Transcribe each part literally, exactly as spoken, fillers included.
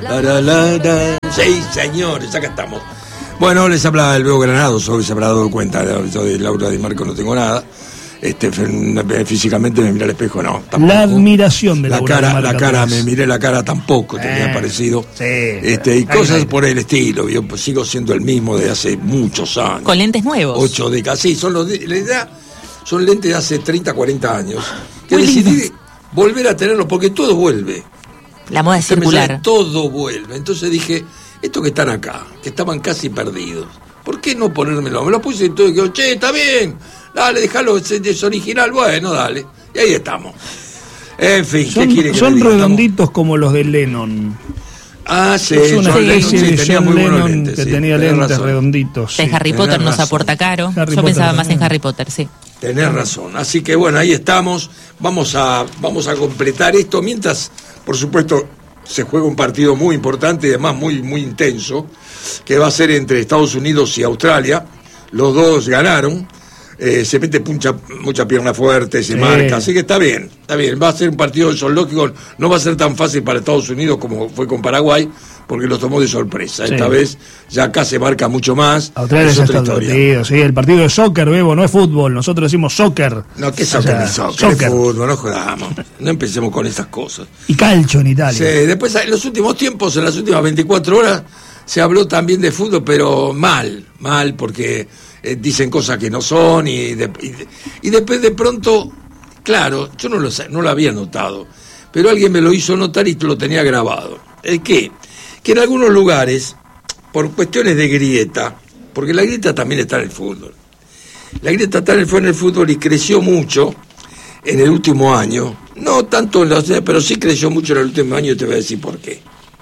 La, la, la, la. Sí, señores, acá estamos. Bueno, les habla el Bebo Granado, hoy se habrá dado cuenta, yo de Laura Di Marco no tengo nada. Este, físicamente me miré al espejo, no, tampoco. La admiración de la Laura cara, Di Marco, la cara, me miré la cara tampoco, te había eh, parecido. Sí, este, y cosas ahí por el estilo. Yo pues, sigo siendo el mismo de hace muchos años. Con lentes nuevos. Ocho décadas, sí, son los de, la edad, son lentes de hace treinta, cuarenta años. Que Muy decidí lindos. volver a tenerlos porque todo vuelve. La moda es circular. Todo vuelve. Entonces dije, estos que están acá, que estaban casi perdidos, ¿por qué no ponérmelo? Me lo puse y todo, y digo, che, está bien, dale, déjalo, es, es original, bueno, dale. Y ahí estamos. En fin, son, ¿qué quiere que son le diga? redonditos como los de Lennon. Ah, sí, Es una John especie Lennon, sí, de tenía John muy buenos Lennon lentes, que sí, tenía tenés lentes razón. redonditos. De Sí. Harry Potter tenés nos razón. aporta caro. Harry Yo Potter pensaba más también. en Harry Potter, sí. Tenés razón. Así que bueno, ahí estamos. Vamos a, vamos a completar esto mientras, por supuesto, se juega un partido muy importante y además muy, muy intenso, que va a ser entre Estados Unidos y Australia. Los dos ganaron. Eh, se mete mucha, mucha pierna fuerte, se Sí. marca, así que está bien, está bien. Va a ser un partido de zoológico, no va a ser tan fácil para Estados Unidos como fue con Paraguay, porque los tomó de sorpresa. Sí. Esta vez ya acá se marca mucho más. Australia es ya otra está historia. advertido, sí, el partido de soccer, Bebo, no es fútbol, nosotros decimos soccer. No, ¿qué O soccer sea, ni soccer? soccer. Es fútbol, no jodamos. No empecemos con esas cosas. Y calcio en Italia. Sí, después en los últimos tiempos, en las últimas veinticuatro horas, se habló también de fútbol, pero mal, mal, porque eh, dicen cosas que no son y, de, y, de, y después de pronto, claro, yo no lo, no lo había notado, pero alguien me lo hizo notar y lo tenía grabado. ¿El qué? Que en algunos lugares, por cuestiones de grieta, porque la grieta también está en el fútbol, la grieta está en el, fue en el fútbol y creció mucho en el último año, no tanto en los, pero sí creció mucho en el último año y te voy a decir por qué.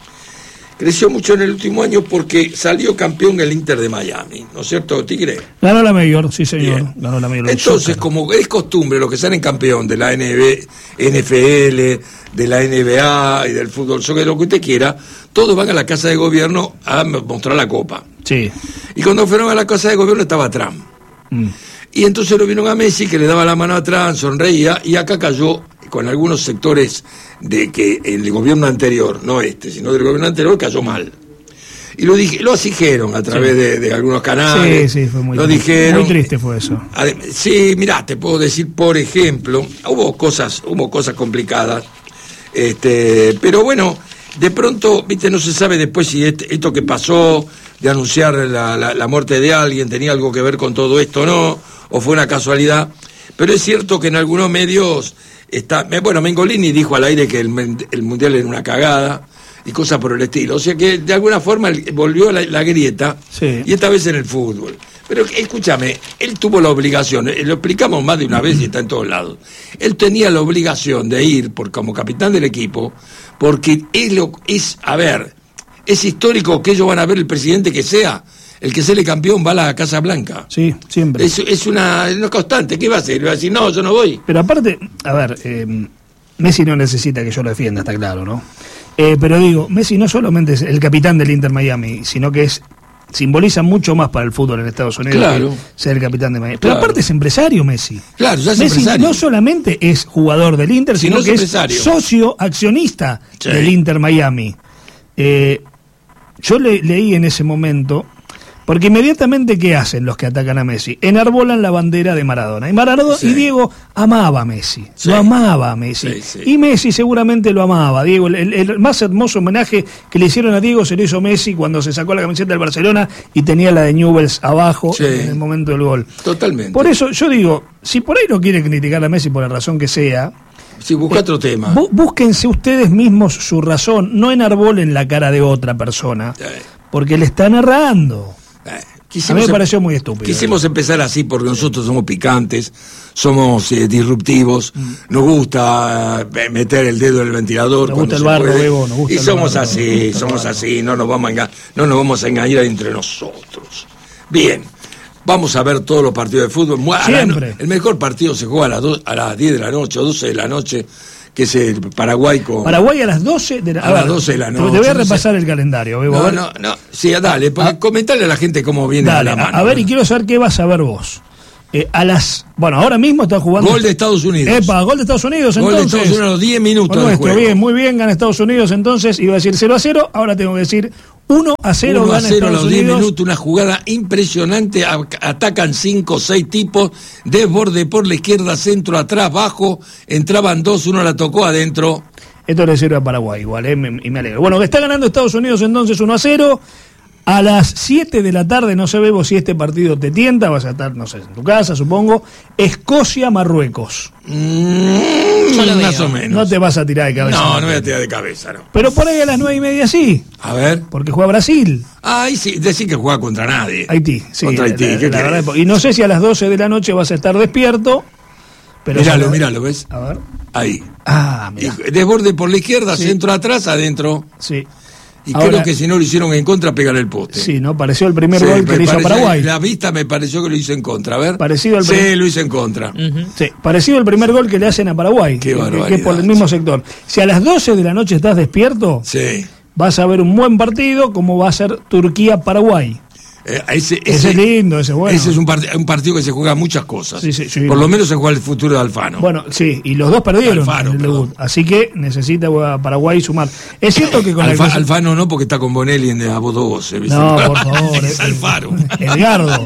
Creció mucho en el último año porque salió campeón el Inter de Miami, ¿no es cierto, Tigre? Ganó la mayor, sí señor. Bien. Ganó la mayor. Entonces, como es costumbre, los que salen campeón de la N B, N F L, de la N B A y del fútbol, soccer, lo que usted quiera, todos van a la casa de gobierno a mostrar la copa. Sí. Y cuando fueron a la casa de gobierno estaba Trump. Mm. Y entonces lo vieron a Messi, que le daba la mano a Trump, sonreía, y acá cayó con algunos sectores de que el gobierno anterior, no este, sino del gobierno anterior, cayó mal. Y lo dije, lo dijeron a través Sí. de, de algunos canales. Sí, sí, fue muy lo triste. dijeron. Muy triste fue eso. Adem- Sí, mirá, te puedo decir, por ejemplo, hubo cosas, hubo cosas complicadas, este, pero bueno, de pronto, viste, no se sabe después si este- esto que pasó de anunciar la, la, la muerte de alguien tenía algo que ver con todo esto o no, o fue una casualidad, pero es cierto que en algunos medios está, eh, bueno, Mengolini dijo al aire que el, men- el Mundial era una cagada y cosas por el estilo, o sea que de alguna forma el- volvió la, la grieta, Sí. y esta vez en el fútbol. Pero escúchame, él tuvo la obligación, eh, lo explicamos más de una vez y está en todos lados, él tenía la obligación de ir por, como capitán del equipo, porque es, lo, es, a ver, es histórico que ellos van a ver el presidente que sea, el que sale campeón va a la Casa Blanca. Sí, siempre. Es, es una, una constante, ¿qué va a hacer? Va a decir, no, yo no voy. Pero aparte, a ver, eh, Messi no necesita que yo lo defienda, está claro, ¿no? Eh, pero digo, Messi no solamente es el capitán del Inter Miami, sino que es simboliza mucho más para el fútbol en Estados Unidos Claro. que ser el capitán de Miami. Pero Claro. aparte es empresario Messi. Claro, ya es Messi empresario. no solamente es jugador del Inter, Sí, sino no es que empresario. es socio accionista Sí. del Inter Miami. Eh, yo le, leí en ese momento, porque inmediatamente ¿qué hacen los que atacan a Messi? Enarbolan la bandera de Maradona. Y Maradona Sí. y Diego amaba a Messi, Sí. lo amaba a Messi. Sí, sí. Y Messi seguramente lo amaba. Diego, el, el- el más hermoso homenaje que le hicieron a Diego se lo hizo Messi cuando se sacó la camiseta del Barcelona y tenía la de Newell's abajo Sí. en el momento del gol. Totalmente. Por eso yo digo, si por ahí no quiere criticar a Messi por la razón que sea, Si busca otro tema. bú- búsquense ustedes mismos su razón, no enarbolen la cara de otra persona, Sí. porque le están errando. Eh, A quisimos mí me em- pareció muy estúpido. Quisimos empezar así porque nosotros somos picantes, somos eh, disruptivos, Mm. nos gusta eh, meter el dedo en el ventilador. Nos cuando gusta el se barro, puede. Bebo, nos gusta Y el somos barro, nos así, gusta el somos barro. así, no nos vamos a engañar, no nos vamos a engañar entre nosotros. Bien, vamos a ver todos los partidos de fútbol. Mu- a la no- Siempre. el mejor partido se juega a las, dos, a las diez de la noche o doce de la noche, que es el Paraguay con... Paraguay a las doce de la, A las doce de la te- noche, Te voy a no sé. repasar el calendario, Bebo. a No, ver. no, no, sí, dale, porque Ah. comentarle a la gente cómo viene Dale, a la a, mano. a ver, y quiero saber qué vas a ver vos. Eh, a las, bueno, ahora mismo está jugando. Gol de Estados Unidos. Epa, gol de Estados Unidos, gol entonces. Gol de Estados Unidos a los diez minutos del nuestro, juego. Bien, muy bien, gana Estados Unidos, entonces iba a decir cero a cero, ahora tengo que decir uno a cero, uno a gana cero a Estados los diez Unidos. minutos, una jugada impresionante, a, atacan cinco o seis tipos, desborde por la izquierda, centro, atrás, bajo, entraban dos, uno la tocó adentro. Esto le sirve a Paraguay igual, eh, me, y me alegro. Bueno, que está ganando Estados Unidos entonces uno a cero. A las siete de la tarde, no sé, Bebo, si este partido te tienta, vas a estar, no sé, en tu casa, supongo. Escocia-Marruecos. Mm, Yo lo más veo. o menos. No te vas a tirar de cabeza. No, no me voy a tirar de cabeza, no. Pero por ahí a las nueve y media sí, A ver. porque juega Brasil. Ay, sí, decir que juega contra nadie. Haití, sí. Contra Haití, la- ¿qué la querés? verdad, y no sé si a las doce de la noche vas a estar despierto. Pero Míralo, ya- míralo, ¿ves? A ver. Ahí. Ah, mira. Y desborde por la izquierda, Sí. centro atrás, adentro. Sí. Y Ahora- creo que si no lo hicieron en contra, pegan el poste. Sí, ¿no? Pareció el primer Sí, gol que me le hizo a pareció- Paraguay. La vista me pareció que lo hizo en contra. A ver. Parecido al Sí, prim- lo hizo en contra. Ujú. Sí, parecido al primer gol que le hacen a Paraguay. Qué que- que, barbaridad. es por el mismo sector. Si a las doce de la noche estás despierto, Sí. vas a ver un buen partido como va a ser Turquía-Paraguay. Eh, ese, Ese es lindo, ese bueno. Ese es un, part- un partido que se juega muchas cosas. Sí, sí, sí. Por lo menos se juega el futuro de Alfano. Bueno, sí, y los dos perdieron Alfaro, en el perdón. debut. Así que necesita a Paraguay sumar. Es cierto que con Alfa- la Alfano no, porque está con Bonelli en a vos dos, ¿viste? No, por favor. Es Alfaro. Edgardo.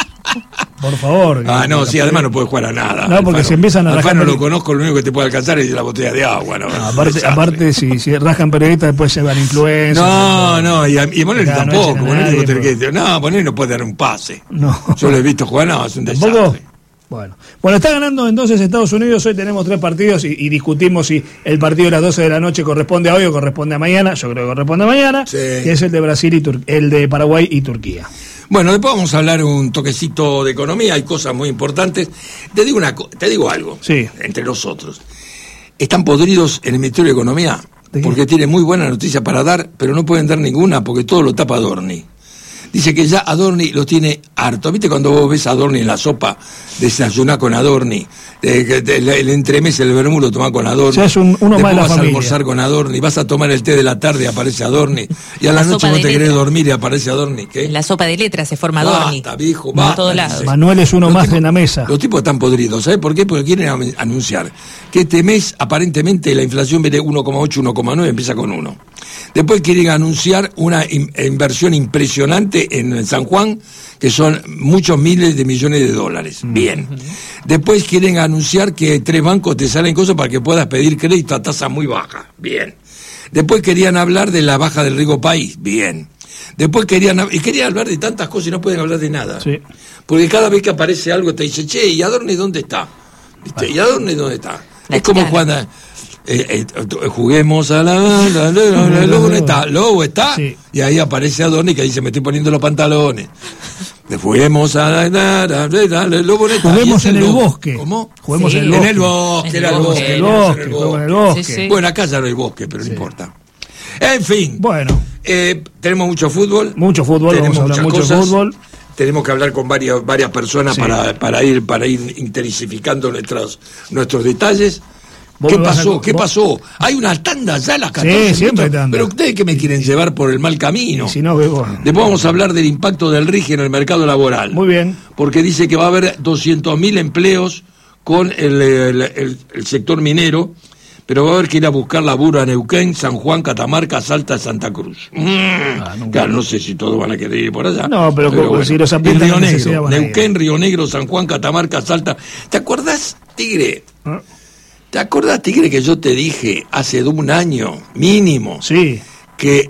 Por favor. Ah, no, que- sí, además no puede jugar a nada. No, porque Alfano. se empiezan a rajar Alfano lo peri- conozco, lo único que te puede alcanzar es la botella de agua, ¿no? No, Un aparte, desastre. aparte si, si rajan periodistas, después llevan influencers. No, no, y, a- y Bonelli Ya, no tampoco. echen a Bonelli nadie, no, tiene pero- que- no, Bonelli no puede dar un pase. No. Yo lo he visto jugar, no, es un ¿Tampoco? desastre. Bueno. Bueno, está ganando entonces Estados Unidos. Hoy tenemos tres partidos y, y discutimos si el partido de las doce de la noche corresponde a hoy o corresponde a mañana. Yo creo que corresponde a mañana. Sí. Que es el de Brasil y Tur- el de Paraguay y Turquía. Bueno, después vamos a hablar un toquecito de economía, hay cosas muy importantes. Te digo una co- te digo algo, Sí. entre nosotros. Están podridos en el Ministerio de Economía ¿De qué? porque tienen muy buena noticia para dar, pero no pueden dar ninguna porque todo lo tapa Adorni. Dice que ya Adorni lo tiene harto. ¿Viste cuando vos ves a Adorni en la sopa, desayunar con Adorni? Eh, que te- el, el entremés, el vermú lo tomás con Adorni. Ya es un- uno Después más de la vas familia. a almorzar con Adorni, vas a tomar el té de la tarde y aparece Adorni. Y a la, La noche sopa no de te querés letras. dormir y aparece Adorni. ¿Qué? La sopa de letras se forma Dorni. Basta, viejo, Por basta, todos lados. dice. Manuel es uno Los más tipos- en la mesa. Los tipos están podridos, ¿sabes por qué? Porque quieren am- anunciar que este mes aparentemente la inflación viene uno coma ocho, uno coma nueve, empieza con uno. Después quieren anunciar una in- inversión impresionante en San Juan, que son muchos miles de millones de dólares. Bien. Después quieren anunciar que tres bancos te salen cosas para que puedas pedir crédito a tasa muy baja. Bien. Después querían hablar de la baja del riesgo país. Bien. Después querían, hab- y querían hablar de tantas cosas y no pueden hablar de nada. Sí. Porque cada vez que aparece algo te dice, che, ¿y Adorni dónde está? ¿Viste? ¿Y Adorni dónde está? La es como chicana. cuando eh, eh, eh, juguemos a la... la, la, la, la, Lobo no está, Lobo está, Sí. y ahí aparece Adorni que dice, me estoy poniendo los pantalones. Le Juguemos a la... la, la, la, la, Lobo no está. Juguemos Y es en el Lobo. bosque. ¿Cómo? Juguemos Sí. en el En bosque. el bosque, En era el el bosque, bosque. El era bosque, el juego en el bosque. bosque. Sí, sí. Bueno, acá ya no hay bosque, pero no importa. En fin. Bueno, Eh, tenemos mucho fútbol. mucho fútbol, tenemos vamos a hablar muchas mucho cosas. fútbol. Tenemos que hablar con varias varias personas Sí. para, para ir para ir intensificando nuestros nuestros detalles. Vos ¿Qué me vas a pasó? co- ¿Qué vos- pasó? Hay una tanda ya a las catorce Sí, siempre hay minutos. tanda. Pero ustedes que me quieren llevar por el mal camino. Y si no, Bebo. Después vamos a hablar del impacto del R I G en el mercado laboral. Muy bien. Porque dice que va a haber doscientos mil empleos con el, el- el- el sector minero, pero va a haber que ir a buscar laburo a Neuquén, San Juan, Catamarca, Salta, Santa Cruz. Mm. nunca. Claro, no sé si todos van a querer ir por allá. No, pero como si los Y apuntan Río a necesidad Negro, van a ir. Neuquén, Río Negro, San Juan, Catamarca, Salta. ¿Te acordás, Tigre? ¿Ah? ¿Te acordás, Tigre, que yo te dije hace un año, mínimo, Sí. que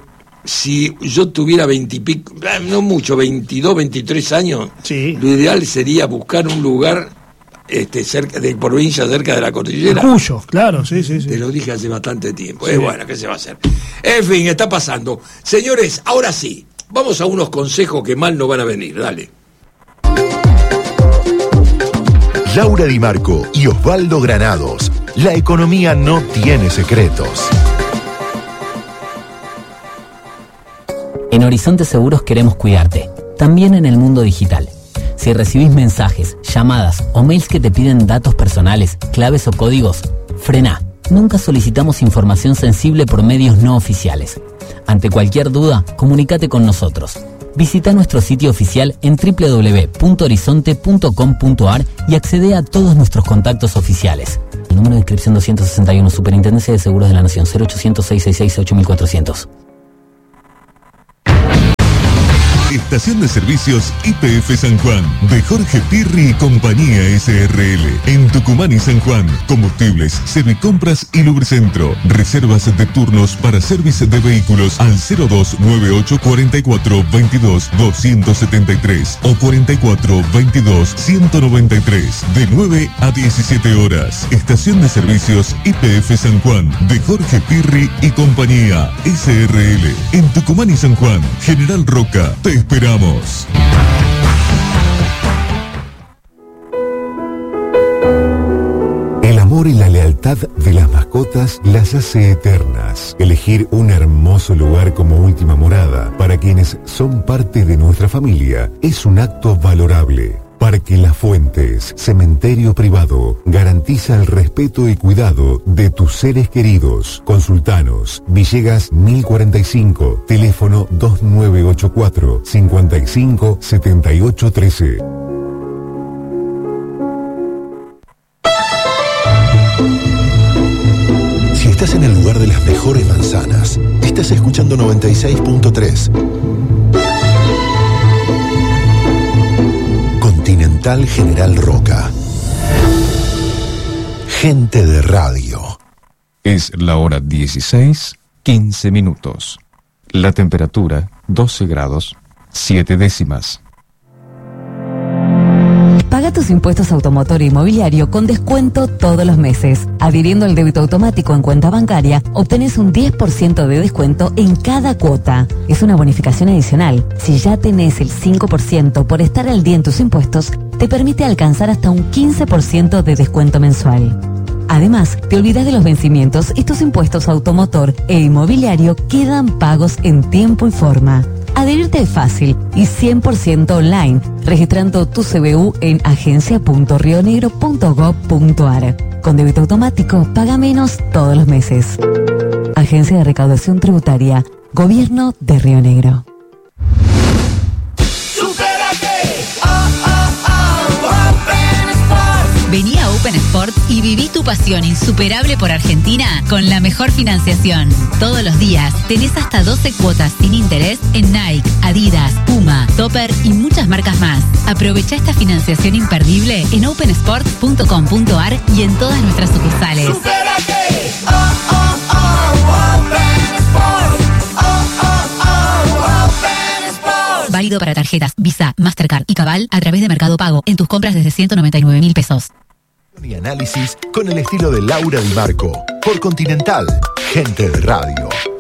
si yo tuviera veintipico, no mucho, veintidós, veintitrés años, Sí. lo ideal sería buscar un lugar este, cerca de provincia, cerca de la cordillera? Cuyo, claro, sí, sí, sí. Te lo dije hace bastante tiempo. Sí. Eh, bueno, ¿qué se va a hacer? En fin, está pasando. Señores, ahora sí, vamos a unos consejos que mal no van a venir. Dale. Laura Di Marco y Osvaldo Granados. La economía no tiene secretos. En Horizonte Seguros queremos cuidarte, también en el mundo digital. Si recibís mensajes, llamadas o mails que te piden datos personales, claves o códigos, frená. Nunca solicitamos información sensible por medios no oficiales. Ante cualquier duda, comunícate con nosotros. Visita nuestro sitio oficial en doble u doble u doble u punto horizonte punto com punto a r y accede a todos nuestros contactos oficiales. El número de inscripción doscientos sesenta y uno, Superintendencia de Seguros de la Nación, cero ochocientos, seiscientos sesenta y seis, ocho mil cuatrocientos. Estación de Servicios Y P F San Juan, de Jorge Pirri y Compañía S R L. En Tucumán y San Juan, combustibles, servicompras y lubricentro. Reservas de turnos para servicio de vehículos al cero dos nueve ocho cuatro cuatro veintidós doscientos setenta y tres o cuarenta y cuatro veintidós ciento noventa y tres, de nueve a diecisiete horas. Estación de Servicios Y P F San Juan, de Jorge Pirri y Compañía S R L. En Tucumán y San Juan, General Roca, te esperamos. El amor y la lealtad de las mascotas las hace eternas. Elegir un hermoso lugar como última morada para quienes son parte de nuestra familia es un acto valorable. Parque Las Fuentes, cementerio privado, garantiza el respeto y cuidado de tus seres queridos. Consultanos, Villegas mil cuarenta y cinco, teléfono dos nueve ocho cuatro, cinco cinco, siete ocho uno tres. Si estás en el lugar de las mejores manzanas, estás escuchando noventa y seis punto tres. Continental General Roca. Gente de radio. Es la hora dieciséis, quince minutos. La temperatura, doce grados, siete décimas. Paga tus impuestos automotor e inmobiliario con descuento todos los meses. Adhiriendo al débito automático en cuenta bancaria, obtenés un diez por ciento de descuento en cada cuota. Es una bonificación adicional. Si ya tenés el cinco por ciento por estar al día en tus impuestos, te permite alcanzar hasta un quince por ciento de descuento mensual. Además, te olvidas de los vencimientos y tus impuestos automotor e inmobiliario quedan pagos en tiempo y forma. Adherirte es fácil y cien por ciento online, registrando tu C B U en agencia punto rionegro punto gob punto a r. Con débito automático, paga menos todos los meses. Agencia de Recaudación Tributaria, Gobierno de Río Negro. Vení a Open Sports y viví tu pasión insuperable por Argentina con la mejor financiación. Todos los días tenés hasta doce cuotas sin interés en Nike, Adidas, Puma, Topper y muchas marcas más. Aprovecha esta financiación imperdible en open sports punto com punto a r y en todas nuestras sucursales. ¡Supérate! Oh, oh, oh, Open Sports. Oh, oh, oh, Open Sports. Válido para tarjetas Visa, Mastercard y Cabal a través de Mercado Pago en tus compras desde ciento noventa y nueve mil pesos. Y análisis con el estilo de Laura Di Marco. Por Continental, Gente de Radio.